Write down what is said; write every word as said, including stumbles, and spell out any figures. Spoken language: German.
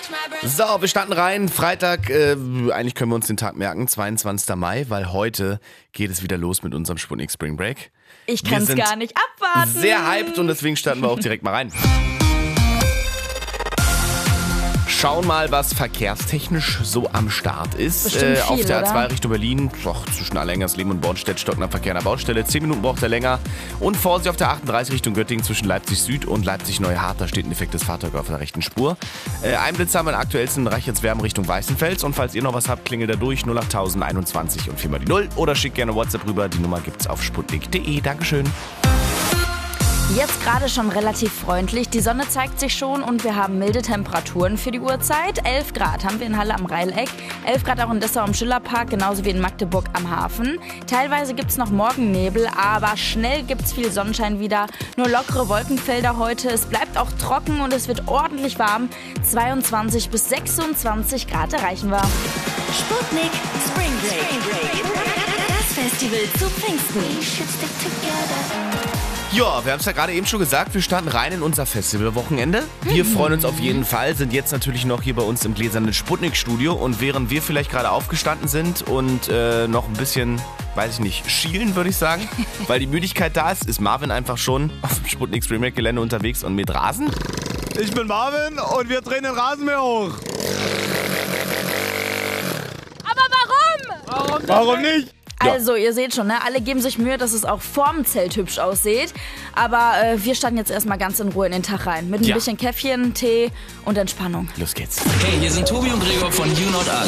So, wir starten rein. Freitag, äh, eigentlich können wir uns den Tag merken, zweiundzwanzigster Mai, weil heute geht es wieder los mit unserem Sputnik Spring Break. Ich kann es gar nicht abwarten. Sehr hyped und deswegen starten wir auch direkt mal rein. Schauen mal, was verkehrstechnisch so am Start ist. Bestimmt äh, viel, auf der A zwei oder? Richtung Berlin, doch, zwischen Allengersleben und Bornstedt stockender Verkehr an der Baustelle. zehn Minuten braucht er länger. Und Vorsicht auf der achtunddreißig Richtung Göttingen zwischen Leipzig Süd und Leipzig Neuhardt. Da steht ein defektes Fahrzeug auf der rechten Spur. Äh, ein Blitz haben wir in aktuellsten Reichertswerben Richtung Weißenfels. Und falls ihr noch was habt, klingelt da durch null acht tausend einundzwanzig und viermal die Null. Oder schickt gerne WhatsApp rüber. Die Nummer gibt's auf sputnik punkt de. Dankeschön. Jetzt gerade schon relativ freundlich. Die Sonne zeigt sich schon und wir haben milde Temperaturen für die Uhrzeit. elf Grad haben wir in Halle am Reileck, elf Grad auch in Dessau am Schillerpark, genauso wie in Magdeburg am Hafen. Teilweise gibt es noch Morgennebel, aber schnell gibt es viel Sonnenschein wieder. Nur lockere Wolkenfelder heute. Es bleibt auch trocken und es wird ordentlich warm. zweiundzwanzig bis sechsundzwanzig Grad erreichen wir. Sputnik Spring Break. Das Festival zu Pfingsten. Ja, wir haben es ja gerade eben schon gesagt, wir starten rein in unser Festivalwochenende. Wir freuen uns auf jeden Fall, sind jetzt natürlich noch hier bei uns im gläsernen Sputnik-Studio und während wir vielleicht gerade aufgestanden sind und äh, noch ein bisschen, weiß ich nicht, schielen würde ich sagen, weil die Müdigkeit da ist, ist Marvin einfach schon auf dem Sputnik Spring Break Gelände unterwegs und mit Rasen. Ich bin Marvin und wir drehen den Rasenmäher hoch. Aber warum? Warum, Warum nicht? Ja. Also, ihr seht schon, ne? Alle geben sich Mühe, dass es auch vorm Zelt hübsch aussieht. Aber äh, wir starten jetzt erstmal ganz in Ruhe in den Tag rein. Mit ein Ja. bisschen Käffchen, Tee und Entspannung. Los geht's. Hey, hier sind Tobi und Gregor von You Not Us.